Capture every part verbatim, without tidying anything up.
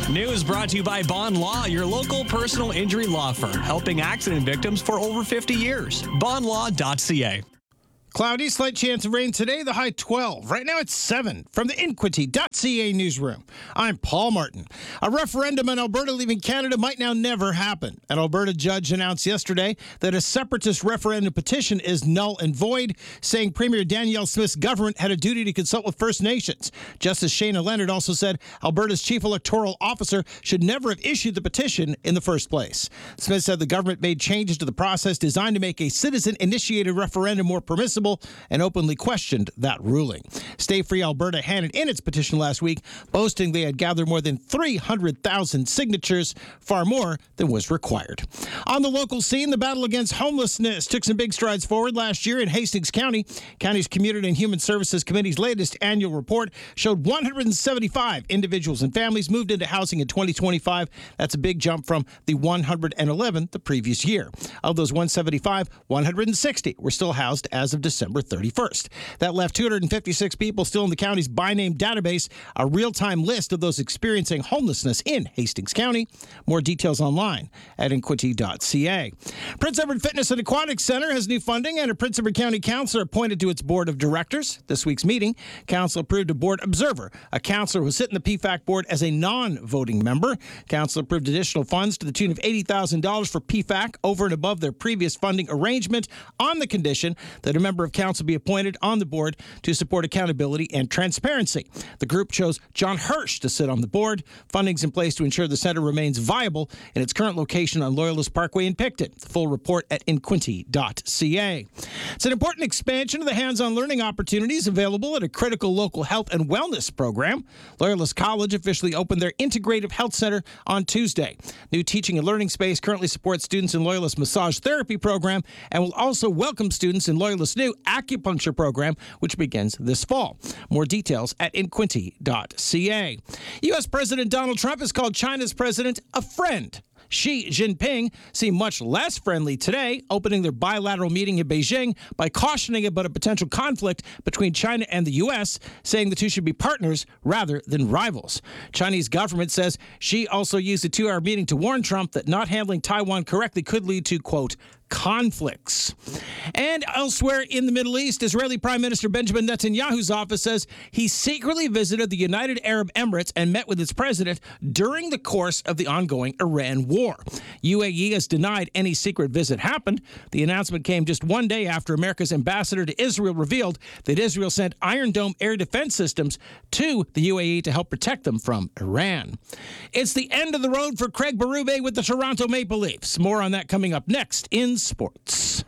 News brought to you by Bond Law, your local personal injury law firm, helping accident victims for over fifty years. bond law dot c a. Cloudy, slight chance of rain today, the high twelve. Right now it's seven. From the Inquity dot c a newsroom, I'm Paul Martin. A referendum on Alberta leaving Canada might now never happen. An Alberta judge announced yesterday that a separatist referendum petition is null and void, saying Premier Danielle Smith's government had a duty to consult with First Nations. Justice Shayna Leonard also said Alberta's chief electoral officer should never have issued the petition in the first place. Smith said the government made changes to the process designed to make a citizen-initiated referendum more permissible and openly questioned that ruling. Stay Free Alberta handed in its petition last week, boasting they had gathered more than three hundred thousand signatures, far more than was required. On the local scene, the battle against homelessness took some big strides forward last year in Hastings County. County's Community and Human Services Committee's latest annual report showed one hundred seventy-five individuals and families moved into housing in twenty twenty-five. That's a big jump from the one hundred eleven the previous year. Of those one hundred seventy-five, one hundred sixty were still housed as of December thirty-first. That left two hundred fifty-six people still in the county's by name database, a real-time list of those experiencing homelessness in Hastings County. More details online at inquity dot c a. Prince Edward Fitness and Aquatic Center has new funding and a Prince Edward County councillor appointed to its board of directors. This week's meeting, council approved a board observer, a councillor who sit in the P FAC board as a non-voting member. Council approved additional funds to the tune of eighty thousand dollars for P FAC over and above their previous funding arrangement on the condition that a member of council be appointed on the board to support accountability and transparency. The group chose John Hirsch to sit on the board. Funding's in place to ensure the center remains viable in its current location on Loyalist Parkway in Picton. The full report at inquity dot c a. It's an important expansion of the hands-on learning opportunities available at a critical local health and wellness program. Loyalist College officially opened their Integrative Health Center on Tuesday. New teaching and learning space currently supports students in Loyalist Massage Therapy program and will also welcome students in Loyalist's new Acupuncture program, which begins this fall. More details at inquity dot c a. U S. President Donald Trump has called China's president a friend. Xi Jinping seemed much less friendly today, opening their bilateral meeting in Beijing by cautioning about a potential conflict between China and the U S, saying the two should be partners rather than rivals. Chinese government says Xi also used the two-hour meeting to warn Trump that not handling Taiwan correctly could lead to, quote, conflicts. And elsewhere in the Middle East, Israeli Prime Minister Benjamin Netanyahu's office says he secretly visited the United Arab Emirates and met with its president during the course of the ongoing Iran war. U A E has denied any secret visit happened. The announcement came just one day after America's ambassador to Israel revealed that Israel sent Iron Dome air defense systems to the U A E to help protect them from Iran. It's the end of the road for Craig Berube with the Toronto Maple Leafs. More on that coming up next in sports.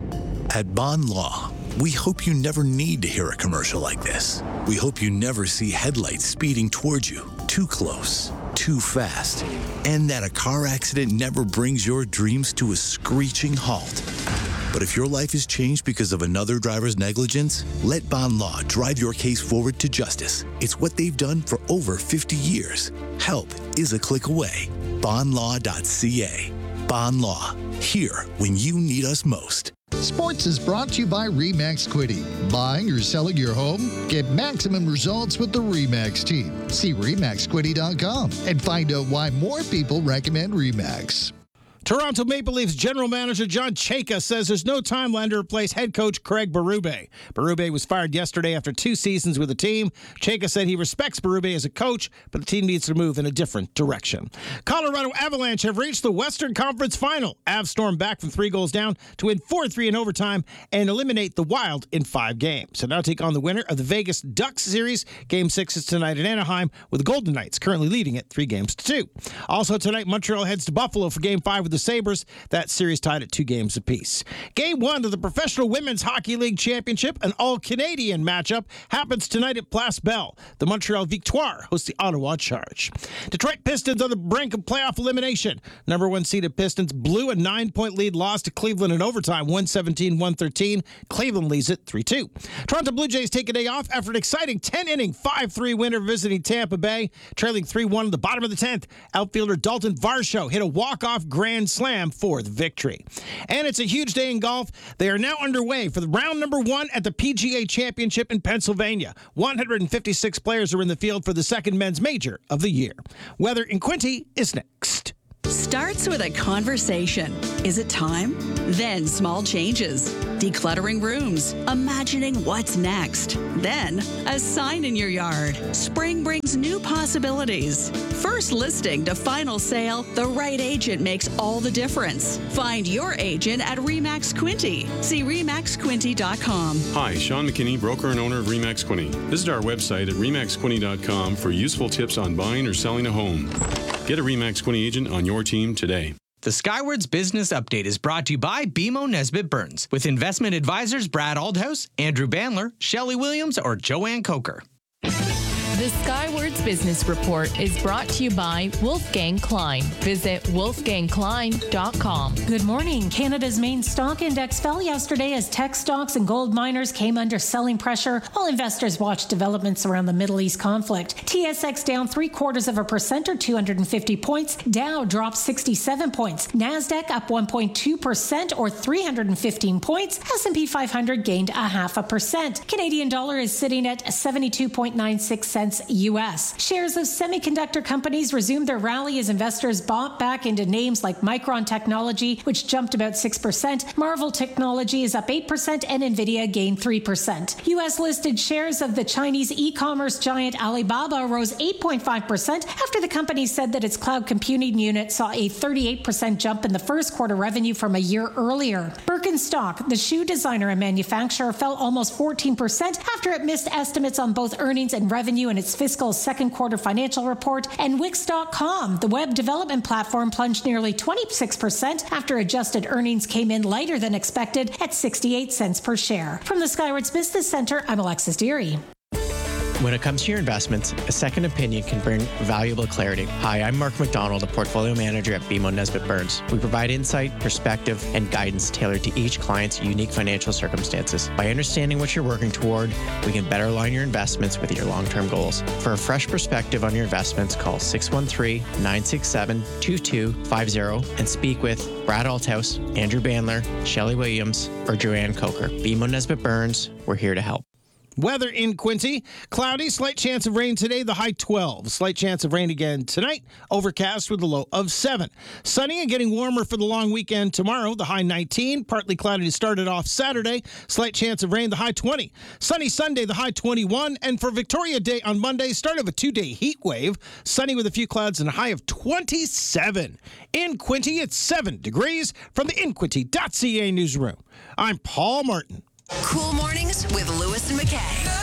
At Bond Law, we hope you never need to hear a commercial like this. We hope you never see headlights speeding towards you, too close, too fast, and that a car accident never brings your dreams to a screeching halt. But if your life is changed because of another driver's negligence, let Bond Law drive your case forward to justice. It's what they've done for over fifty years. Help is a click away. bond law dot c a. Bond Law, here when you need us most. Sports is brought to you by RE/MAX Quiddy. Buying or selling your home? Get maximum results with the RE/MAX team. See re max quiddy dot com and find out why more people recommend RE/MAX. Toronto Maple Leafs general manager John Chayka says there's no timeline to replace head coach Craig Berube. Berube was fired yesterday after two seasons with the team. Chayka said he respects Berube as a coach, but the team needs to move in a different direction. Colorado Avalanche have reached the Western Conference Final. Avs stormed back from three goals down to win four three in overtime and eliminate the Wild in five games. So now take on the winner of the Vegas Ducks series. Game six is tonight in Anaheim, with the Golden Knights currently leading it three games to two. Also tonight, Montreal heads to Buffalo for Game five with the Sabres. That series tied at two games apiece. Game one of the Professional Women's Hockey League Championship, an all-Canadian matchup, happens tonight at Place Bell. The Montreal Victoire hosts the Ottawa Charge. Detroit Pistons on the brink of playoff elimination. Number one seeded Pistons blew a nine-point lead loss to Cleveland in overtime, one seventeen to one thirteen. Cleveland leads it three two. Toronto Blue Jays take a day off after an exciting ten-inning five three winner visiting Tampa Bay, trailing three one in the bottom of the tenth. Outfielder Dalton Varsho hit a walk-off grand Grand Slam for the victory. And it's a huge day in golf. They are now underway for the round number one at the P G A Championship in Pennsylvania. one hundred fifty-six players are in the field for the second men's major of the year. Weather in Quinte is next. Starts with a conversation. Is it time? Then small changes. Decluttering rooms. Imagining what's next. Then a sign in your yard. Spring brings new possibilities. First listing to final sale, the right agent makes all the difference. Find your agent at RE/MAX Quinte. See re max quinte dot com. Hi, Sean McKinney, broker and owner of RE/MAX Quinte. Visit our website at re max quinte dot com for useful tips on buying or selling a home. Get a RE/MAX Quinte agent on your team today. The Skywards Business Update is brought to you by B M O Nesbitt Burns, with investment advisors Brad Aldhouse, Andrew Bandler, Shelley Williams, or Joanne Coker. The Skywards Business Report is brought to you by Wolfgang Klein. Visit wolfgang klein dot com. Good morning. Canada's main stock index fell yesterday as tech stocks and gold miners came under selling pressure while investors watched developments around the Middle East conflict. T S X down three quarters of a percent or two hundred fifty points. Dow dropped sixty-seven points. NASDAQ up one point two percent or three hundred fifteen points. S and P five hundred gained a half a percent. Canadian dollar is sitting at seventy-two point nine six cents U S. Shares of semiconductor companies resumed their rally as investors bought back into names like Micron Technology, which jumped about six percent. Marvell Technology is up eight percent and Nvidia gained three percent. U S-listed shares of the Chinese e-commerce giant Alibaba rose eight point five percent after the company said that its cloud computing unit saw a thirty-eight percent jump in the first quarter revenue from a year earlier. Birkenstock, the shoe designer and manufacturer, fell almost fourteen percent after it missed estimates on both earnings and revenue in its fiscal second quarter financial report. And Wix dot com, the web development platform, plunged nearly twenty-six percent after adjusted earnings came in lighter than expected at sixty-eight cents per share. From the Skywards Business Center, I'm Alexis Deary. When it comes to your investments, a second opinion can bring valuable clarity. Hi, I'm Mark McDonald, a portfolio manager at B M O Nesbitt Burns. We provide insight, perspective, and guidance tailored to each client's unique financial circumstances. By understanding what you're working toward, we can better align your investments with your long-term goals. For a fresh perspective on your investments, call six one three, nine six seven, two two five zero and speak with Brad Althouse, Andrew Bandler, Shelley Williams, or Joanne Coker. B M O Nesbitt Burns, we're here to help. Weather in Quinte, cloudy, slight chance of rain today, the high twelve. Slight chance of rain again tonight, overcast with a low of seven. Sunny and getting warmer for the long weekend tomorrow, the high nineteen. Partly cloudy to start it off Saturday, slight chance of rain, the high twenty. Sunny Sunday, the high twenty-one. And for Victoria Day on Monday, start of a two-day heat wave. Sunny with a few clouds and a high of twenty-seven. In Quinte, it's seven degrees from the in quinte dot c a newsroom. I'm Paul Martin. Cool Mornings with Lewis and McKay.